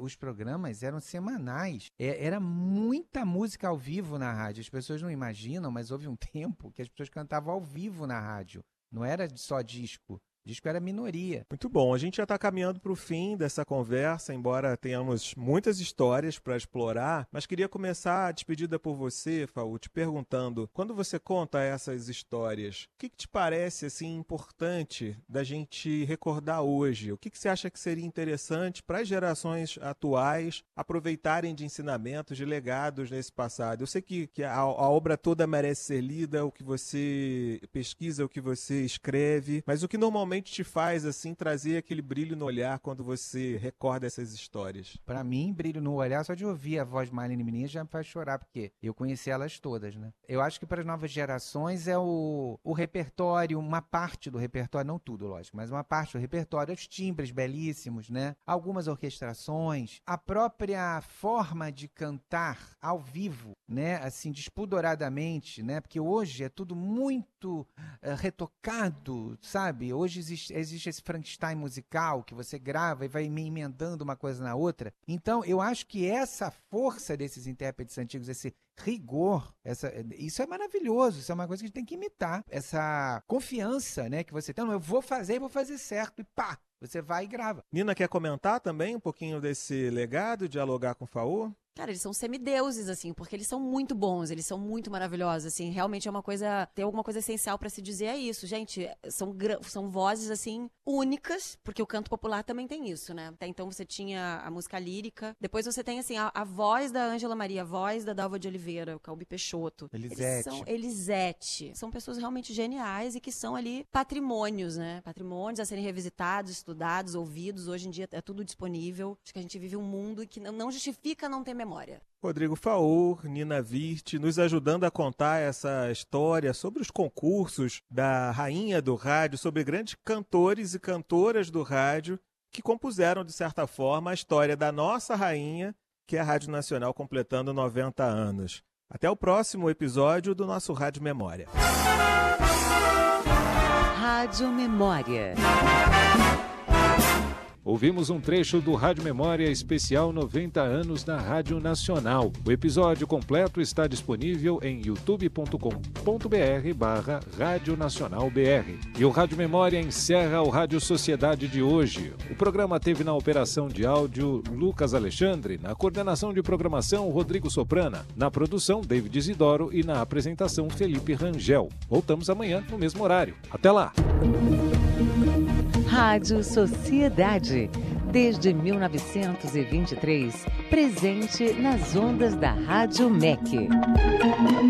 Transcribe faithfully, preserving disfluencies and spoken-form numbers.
os programas eram semanais. É, era muita música ao vivo na rádio. As pessoas não imaginam, mas houve um tempo que as pessoas cantavam ao vivo na rádio. Não era só disco. Disco era minoria. Muito bom. A gente já está caminhando para o fim dessa conversa, embora tenhamos muitas histórias para explorar, mas queria começar a despedida por você, Faú, te perguntando, quando você conta essas histórias, o que, que te parece assim importante da gente recordar hoje? O que, que você acha que seria interessante para as gerações atuais aproveitarem de ensinamentos, de legados nesse passado? Eu sei que, que a, a obra toda merece ser lida, o que você pesquisa, o que você escreve, mas o que normalmente te faz assim trazer aquele brilho no olhar quando você recorda essas histórias? Para mim, brilho no olhar, só de ouvir a voz de Marlene Menezes já me faz chorar, porque eu conheci elas todas, né? Eu acho que para as novas gerações é o, o repertório, uma parte do repertório, não tudo, lógico, mas uma parte do repertório, os timbres belíssimos, né? Algumas orquestrações, a própria forma de cantar ao vivo, né? Assim, despudoradamente, né? Porque hoje é tudo muito uh, retocado, sabe? Hoje Existe, existe esse Frankenstein musical que você grava e vai emendando uma coisa na outra. Então, eu acho que essa força desses intérpretes antigos, esse rigor, essa, isso é maravilhoso, isso é uma coisa que a gente tem que imitar. Essa confiança, né, que você tem, não, eu vou fazer e vou fazer certo, e pá, você vai e grava. Nina, quer comentar também um pouquinho desse legado, dialogar com o Faú? Cara, eles são semideuses, assim, porque eles são muito bons, eles são muito maravilhosos, assim, realmente é uma coisa, tem alguma coisa essencial pra se dizer, é isso, gente, são, são vozes, assim, únicas, porque o canto popular também tem isso, né? Até então você tinha a música lírica, depois você tem, assim, a, a voz da Ângela Maria, a voz da Dalva de Oliveira, o Calbi Peixoto. Elisete. Eles são, Elisete. São pessoas realmente geniais e que são ali patrimônios, né? Patrimônios a serem revisitados, estudados, ouvidos, hoje em dia é tudo disponível. Acho que a gente vive um mundo que não, não justifica não ter memória. Memória. Rodrigo Faur, Nina Virte, nos ajudando a contar essa história sobre os concursos da rainha do rádio, sobre grandes cantores e cantoras do rádio que compuseram, de certa forma, a história da nossa rainha, que é a Rádio Nacional completando noventa anos. Até o próximo episódio do nosso Rádio Memória. Rádio Memória. Ouvimos um trecho do Rádio Memória especial noventa anos na Rádio Nacional. O episódio completo está disponível em youtube ponto com ponto br barra Rádio Nacional B R. E o Rádio Memória encerra o Rádio Sociedade de hoje. O programa teve na operação de áudio Lucas Alexandre, na coordenação de programação Rodrigo Soprana, na produção David Isidoro e na apresentação Felipe Rangel. Voltamos amanhã no mesmo horário. Até lá! Rádio Sociedade, desde mil novecentos e vinte e três, presente nas ondas da Rádio M E C.